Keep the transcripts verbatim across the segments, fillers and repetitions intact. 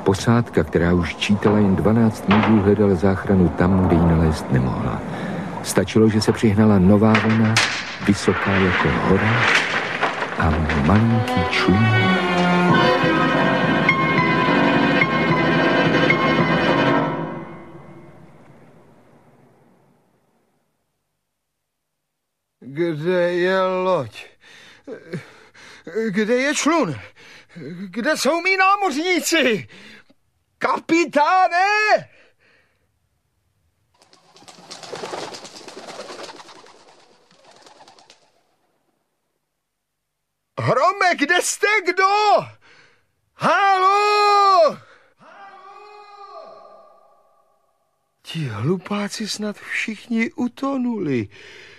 Posádka, která už čítala jen dvanáct mužů, hledala záchranu tam, kde ji nalézt nemohla. Stačilo, že se přihnala nová vlna, vysoká jako hora a malinký člun. Kde je loď? Kde je člun? Kde jsou mí námořníci? Kapitáne! Hrome, kde jste, kdo? Haló! Ti hlupáci snad všichni utonuli.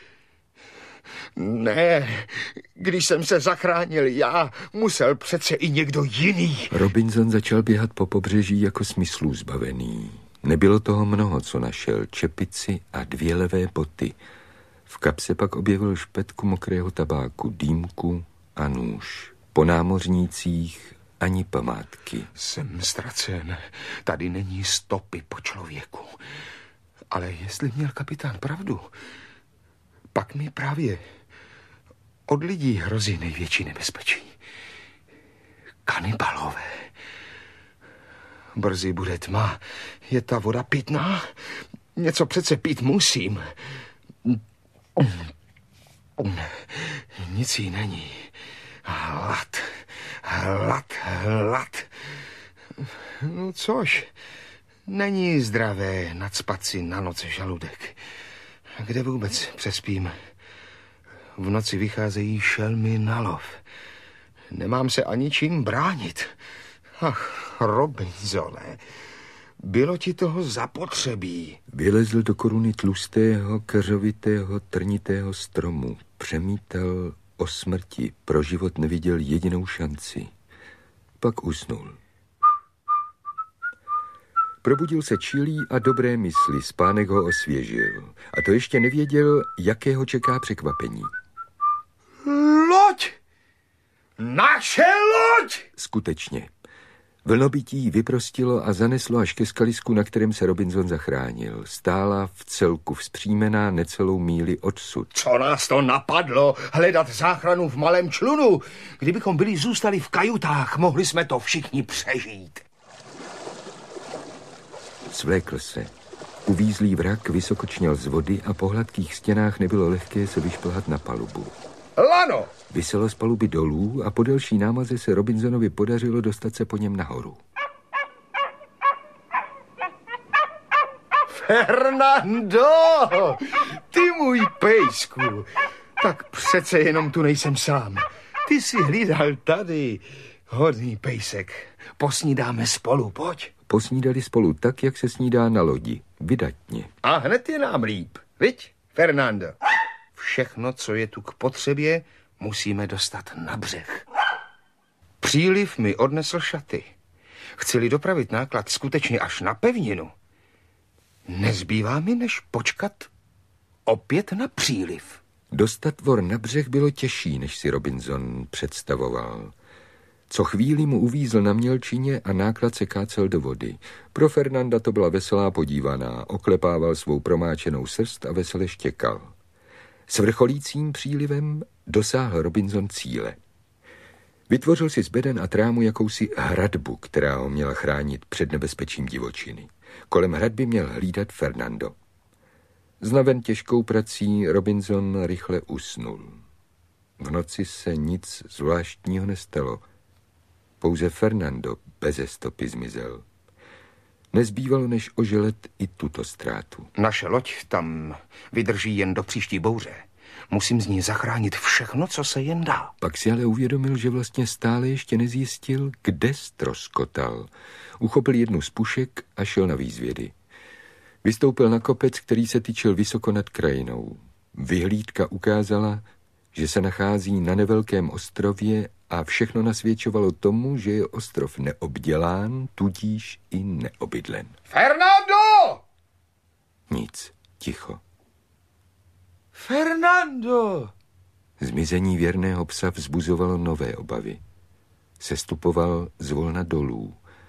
Ne, když jsem se zachránil já, musel přece i někdo jiný. Robinson začal běhat po pobřeží jako smyslů zbavený. Nebylo toho mnoho, co našel. Čepici a dvě levé boty. V kapse pak objevil špetku mokrého tabáku, dýmku a nůž. Po námořnících ani památky. Jsem ztracen. Tady není stopy po člověku. Ale jestli měl kapitán pravdu, pak mi právě od lidí hrozí největší nebezpečí. Kanibalové. Brzy bude tma. Je ta voda pitná? Něco přece pít musím. Nic jí není. Hlad, hlad, hlad. No což, není zdravé nacpat si na noc žaludek. Kde vůbec přespím? V noci vycházejí šelmy na lov. Nemám se ani čím bránit. Ach, Robinsone, bylo ti toho zapotřebí. Vylezl do koruny tlustého, keřovitého, trnitého stromu. Přemítal o smrti. Pro život neviděl jedinou šanci. Pak usnul. Probudil se čilý a dobré mysli, spánek ho osvěžil. A to ještě nevěděl, jaké ho čeká překvapení. Loď! Naše loď! Skutečně. Vlnobytí vyprostilo a zaneslo až ke skalisku, na kterém se Robinson zachránil. Stála v celku vzpřímená necelou míli odsud. Co nás to napadlo? Hledat záchranu v malém člunu? Kdybychom byli zůstali v kajutách, mohli jsme to všichni přežít. Svlékl se. Uvízlý vrak vysokočněl z vody a po hladkých stěnách nebylo lehké se vyšplhat na palubu. Lano! Vyselo z paluby dolů a po delší námaze se Robinsonovi podařilo dostat se po něm nahoru. Fernando! Ty můj pejsku! Tak přece jenom tu nejsem sám. Ty jsi hlídal tady. Hodný pejsek. Posnídáme spolu, pojď. Posnídali spolu tak, jak se snídá na lodi. Vydatně. A hned je nám líp. Viď, Fernando? Všechno, co je tu k potřebě, musíme dostat na břeh. Příliv mi odnesl šaty. Chci-li dopravit náklad skutečně až na pevninu, nezbývá mi, než počkat opět na příliv. Dostat vor na břeh bylo těžší, než si Robinson představoval. Co chvíli mu uvízl na mělčině a náklad se kácel do vody. Pro Fernanda to byla veselá podívaná. Oklepával svou promáčenou srst a vesele štěkal. S vrcholícím přílivem dosáhl Robinson cíle. Vytvořil si z beden a trámu jakousi hradbu, která ho měla chránit před nebezpečím divočiny. Kolem hradby měl hlídat Fernando. Znaven těžkou prací Robinson rychle usnul. V noci se nic zvláštního nestalo. Pouze Fernando beze stopy zmizel. Nezbývalo, než oželet i tuto ztrátu. Naše loď tam vydrží jen do příští bouře. Musím z ní zachránit všechno, co se jen dá. Pak si ale uvědomil, že vlastně stále ještě nezjistil, kde ztroskotal. Uchopil jednu z pušek a šel na výzvědy. Vystoupil na kopec, který se tyčil vysoko nad krajinou. Vyhlídka ukázala, že se nachází na nevelkém ostrově a všechno nasvědčovalo tomu, že je ostrov neobdělán, tudíž i neobydlen. Fernando! Nic, ticho. Fernando! Zmizení věrného psa vzbuzovalo nové obavy. Sestupoval zvolna dolů.